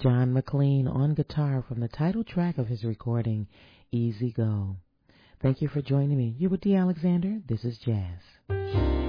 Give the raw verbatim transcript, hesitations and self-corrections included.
John McLean on guitar from the title track of his recording, Easy Go. Thank you for joining me. You with D. Alexander. This is Jazz.